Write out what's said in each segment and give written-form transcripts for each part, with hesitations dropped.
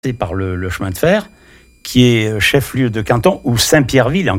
C'est par le chemin de fer, qui est chef-lieu de canton, ou Saint-Pierreville,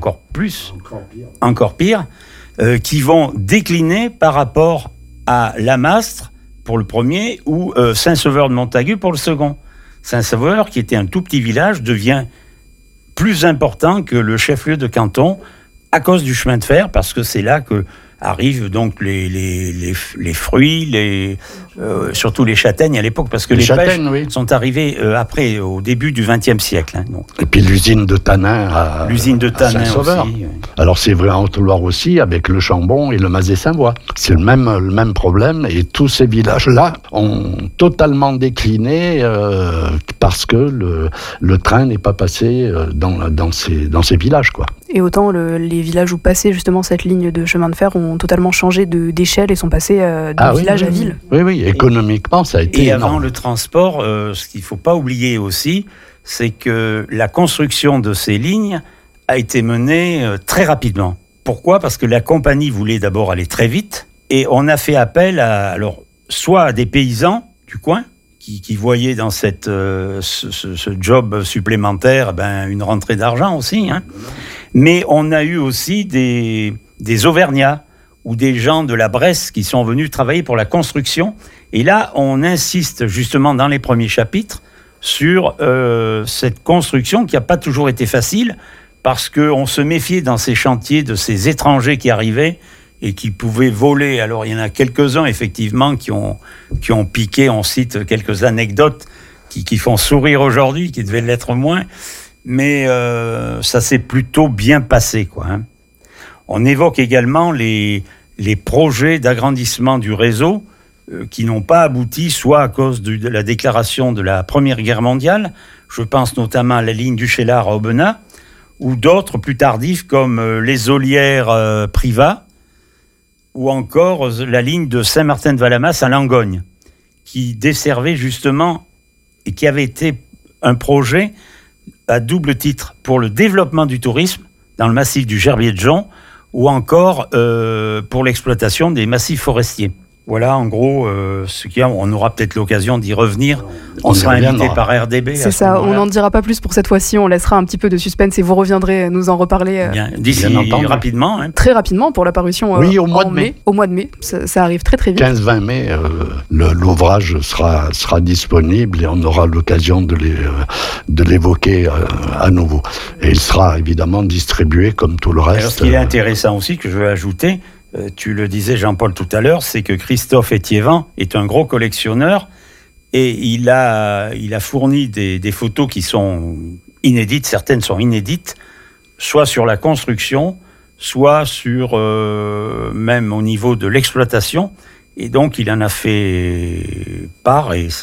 encore pire, qui vont décliner par rapport à Lamastre pour le premier, ou Saint-Sauveur de Montagu pour le second. Saint-Sauveur, qui était un tout petit village, devient plus important que le chef-lieu de canton à cause du chemin de fer, parce que c'est là que arrivent donc les fruits, surtout les châtaignes à l'époque, parce que les pêches sont arrivées après, au début du XXe siècle. Hein, donc. Et puis l'usine de Tanin à Saint-Sauveur. Aussi, oui. Alors c'est vrai en Haute-Loire aussi, avec le Chambon et le Mazet-Saint-Voix. C'est le même problème, et tous ces villages-là ont totalement décliné parce que le train n'est pas passé dans ces villages, quoi. Et autant les villages où passait justement cette ligne de chemin de fer ont totalement changé d'échelle et sont passés de village à ville. Oui, économiquement, ça a été énorme. Et avant le transport, ce qu'il ne faut pas oublier aussi, c'est que la construction de ces lignes a été menée très rapidement. Pourquoi ? Parce que la compagnie voulait d'abord aller très vite, et on a fait appel soit à des paysans du coin, qui voyaient dans ce job supplémentaire une rentrée d'argent aussi, hein. Mais on a eu aussi des Auvergnats ou des gens de la Bresse qui sont venus travailler pour la construction. Et là, on insiste justement dans les premiers chapitres sur cette construction qui n'a pas toujours été facile, parce qu'on se méfiait dans ces chantiers de ces étrangers qui arrivaient et qui pouvaient voler. Alors, il y en a quelques-uns, effectivement, qui ont piqué. On cite quelques anecdotes qui font sourire aujourd'hui, qui devaient l'être moins. Mais ça s'est plutôt bien passé, quoi, hein. On évoque également les projets d'agrandissement du réseau qui n'ont pas abouti, soit à cause de la déclaration de la Première Guerre mondiale, je pense notamment à la ligne du Cheylard à Aubenas, ou d'autres plus tardifs comme les Olières Privas, ou encore la ligne de Saint-Martin-de-Valamas à Langogne, qui desservait justement, et qui avait été un projet à double titre pour le développement du tourisme dans le massif du Gerbier de Jonc, ou encore pour l'exploitation des massifs forestiers. Voilà, en gros, ce qu'il y a. On aura peut-être l'occasion d'y revenir. On sera invité par RDB. C'est ça, on n'en dira pas plus pour cette fois-ci. On laissera un petit peu de suspense et vous reviendrez nous en reparler. D'ici rapidement. Hein. Très rapidement pour la parution au mois de mai. Au mois de mai, ça arrive très très vite. 15-20 mai, l'ouvrage sera disponible et on aura l'occasion de l'évoquer à nouveau. Et il sera évidemment distribué comme tout le reste. Alors, ce qui est intéressant aussi, que je veux ajouter, tu le disais Jean-Paul tout à l'heure, c'est que Christophe Étiévant est un gros collectionneur et il a fourni des photos qui sont inédites, certaines sont inédites, soit sur la construction, soit sur même au niveau de l'exploitation, et donc il en a fait part, et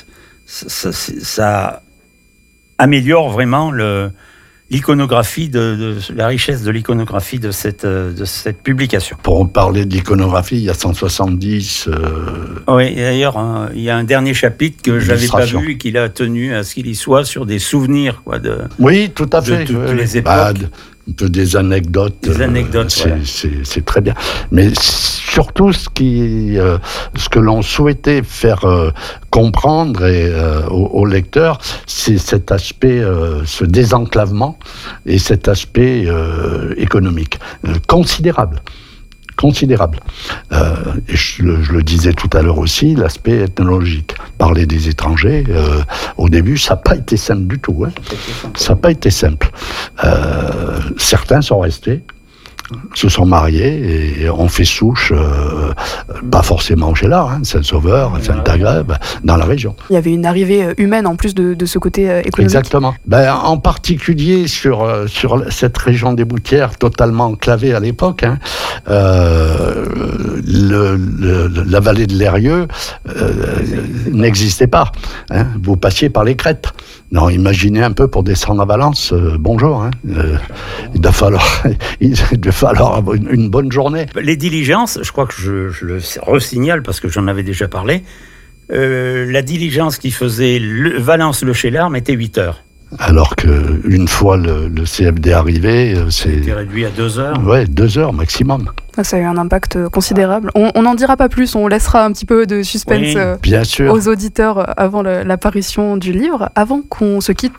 ça améliore vraiment l'iconographie, la richesse de l'iconographie de cette publication. Pour parler de l'iconographie, il y a 170... Oui, d'ailleurs, hein, il y a un dernier chapitre que je n'avais pas vu et qu'il a tenu à ce qu'il y soit sur des souvenirs. Oui, tout à fait. De toutes les époques. Un peu des anecdotes. C'est très bien. Mais surtout, ce que l'on souhaitait faire comprendre aux lecteurs, c'est cet aspect, ce désenclavement et cet aspect économique considérable. Et je le disais tout à l'heure aussi, l'aspect ethnologique. Parler des étrangers, au début, ça n'a pas été simple du tout. Hein. Ça n'a pas été simple. Certains sont restés, se sont mariés et ont fait souche, pas forcément chez l'art, Saint-Sauveur, Saint-Agrève, dans la région. Il y avait une arrivée humaine en plus de ce côté économique. Exactement. En particulier sur cette région des Boutières, totalement enclavée à l'époque, la vallée de l'Eyrieux n'existait pas. Vous passiez par les crêtes. Non, imaginez un peu pour descendre à Valence, bonjour. Il va falloir avoir une bonne journée. Les diligences, je crois que je le resignale parce que j'en avais déjà parlé, la diligence qui faisait Valence-Le Cheylard mettait 8 heures. Alors qu'une fois le CFD arrivé, c'était réduit à 2 heures. Ouais, 2 heures maximum. Ça a eu un impact considérable. On n'en dira pas plus, on laissera un petit peu de suspense bien sûr. aux auditeurs avant l'apparition du livre. Avant qu'on se quitte,